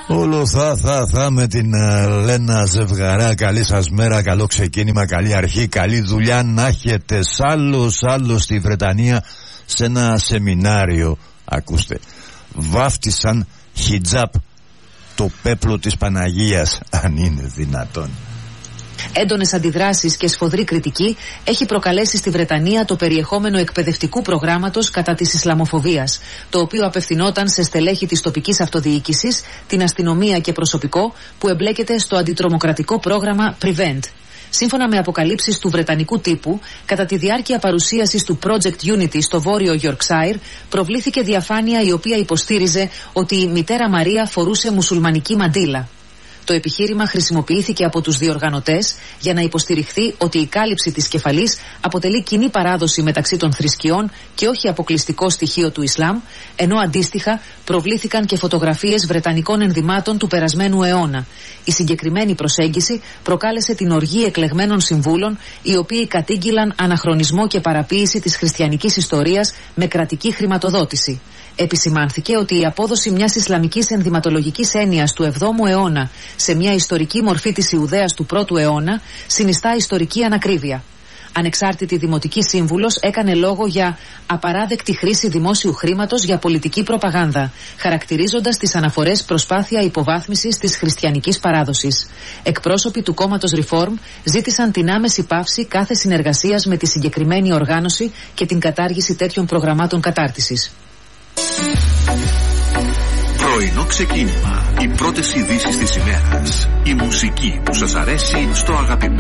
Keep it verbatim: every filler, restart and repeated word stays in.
Όλο θα θα θα με την uh, Λένα Ζευγαρά. Καλή σας μέρα, καλό ξεκίνημα, καλή αρχή, καλή δουλειά να έχετε. Σ' άλλο, σ' άλλο στη Βρετανία, σε ένα σεμινάριο, ακούστε, βάφτισαν χιτζάπ το πέπλο της Παναγίας, αν είναι δυνατόν. Έντονες αντιδράσεις και σφοδρή κριτική έχει προκαλέσει στη Βρετανία το περιεχόμενο εκπαιδευτικού προγράμματος κατά της Ισλαμοφοβίας, το οποίο απευθυνόταν σε στελέχη της τοπικής αυτοδιοίκησης, την αστυνομία και προσωπικό που εμπλέκεται στο αντιτρομοκρατικό πρόγραμμα Prevent. Σύμφωνα με αποκαλύψεις του βρετανικού τύπου, κατά τη διάρκεια παρουσίασης του Project Unity στο βόρειο Yorkshire, προβλήθηκε διαφάνεια η οποία υποστήριζε ότι η μητέρα Μαρία φορούσε μουσουλμανική μαντίλα. Το επιχείρημα χρησιμοποιήθηκε από τους διοργανωτές για να υποστηριχθεί ότι η κάλυψη της κεφαλής αποτελεί κοινή παράδοση μεταξύ των θρησκειών και όχι αποκλειστικό στοιχείο του Ισλάμ, ενώ αντίστοιχα προβλήθηκαν και φωτογραφίες βρετανικών ενδυμάτων του περασμένου αιώνα. Η συγκεκριμένη προσέγγιση προκάλεσε την οργή εκλεγμένων συμβούλων, οι οποίοι κατήγγυλαν αναχρονισμό και παραποίηση της χριστιανικής ιστορίας με κρατική χρηματοδότηση. Επισημάνθηκε ότι η απόδοση μιας Ισλαμικής ενδυματολογικής έννοιας του εβδόμου αιώνα σε μια ιστορική μορφή της Ιουδαίας του πρώτου αιώνα συνιστά ιστορική ανακρίβεια. Ανεξάρτητη δημοτική σύμβουλος έκανε λόγο για απαράδεκτη χρήση δημόσιου χρήματος για πολιτική προπαγάνδα, χαρακτηρίζοντας τις αναφορές προσπάθεια υποβάθμισης της χριστιανικής παράδοσης. Εκπρόσωποι του κόμματος Reform ζήτησαν την άμεση πάυση κάθε συνεργασίας με τη συγκεκριμένη οργάνωση και την κατάργηση τέτοιων προγραμμάτων κατάρτισης. Πρωινό ξεκίνημα. Οι πρώτες ειδήσεις της ημέρας. Η μουσική που σας αρέσει στο αγαπημένο